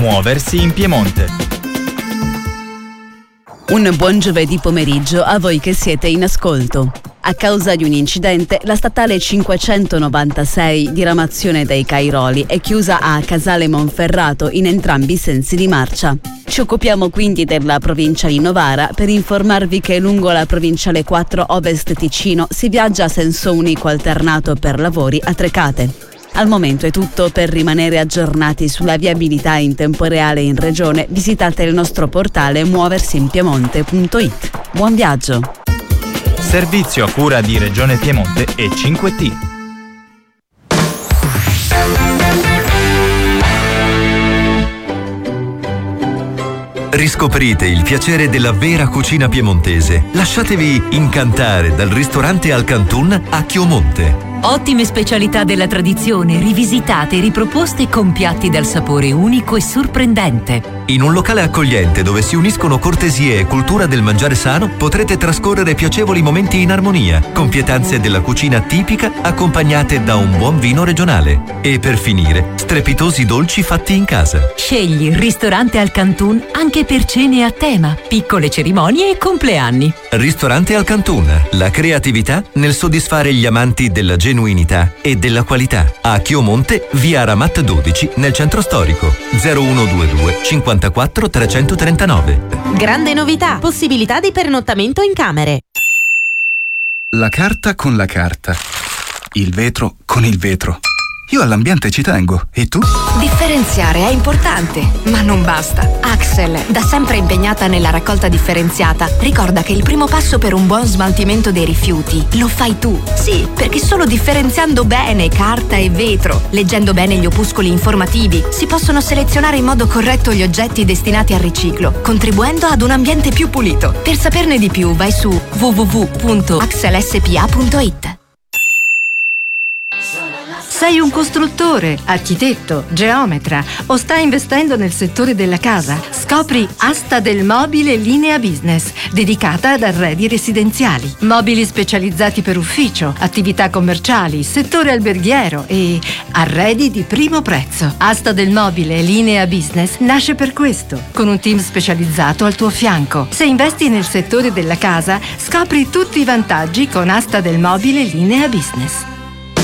Muoversi in Piemonte. Un buon giovedì pomeriggio a voi che siete in ascolto. A causa di un incidente, la statale 596 diramazione dei Cairoli è chiusa a Casale Monferrato in entrambi i sensi di marcia. Ci occupiamo quindi della provincia di Novara per informarvi che lungo la provinciale 4 Ovest Ticino si viaggia a senso unico alternato per lavori a Trecate. Al momento è tutto. Per rimanere aggiornati sulla viabilità in tempo reale in regione, visitate il nostro portale muoversinpiemonte.it. Buon viaggio! Servizio a cura di Regione Piemonte e 5T. Riscoprite il piacere della vera cucina piemontese. Lasciatevi incantare dal ristorante Al Cantun a Chiomonte. Ottime specialità della tradizione, rivisitate e riproposte con piatti dal sapore unico e sorprendente. In un locale accogliente dove si uniscono cortesie e cultura del mangiare sano, potrete trascorrere piacevoli momenti in armonia, con pietanze della cucina tipica accompagnate da un buon vino regionale. E per finire, strepitosi dolci fatti in casa. Scegli il ristorante Al Cantun anche per cene a tema, piccole cerimonie e compleanni. Ristorante Al Cantun, la creatività nel soddisfare gli amanti della genuinità e della qualità. A Chiomonte, via Ramat 12, nel centro storico. 0122 54 339. Grande novità, possibilità di pernottamento in camere. La carta con la carta. Il vetro con il vetro. Io all'ambiente ci tengo, e tu? Differenziare è importante, ma non basta. Axel, da sempre impegnata nella raccolta differenziata, ricorda che il primo passo per un buon smaltimento dei rifiuti lo fai tu. Sì, perché solo differenziando bene carta e vetro, leggendo bene gli opuscoli informativi, si possono selezionare in modo corretto gli oggetti destinati al riciclo, contribuendo ad un ambiente più pulito. Per saperne di più, vai su www.axelspa.it. Sei un costruttore, architetto, geometra o stai investendo nel settore della casa? Scopri Asta del Mobile Linea Business, dedicata ad arredi residenziali. Mobili specializzati per ufficio, attività commerciali, settore alberghiero e arredi di primo prezzo. Asta del Mobile Linea Business nasce per questo, con un team specializzato al tuo fianco. Se investi nel settore della casa, scopri tutti i vantaggi con Asta del Mobile Linea Business.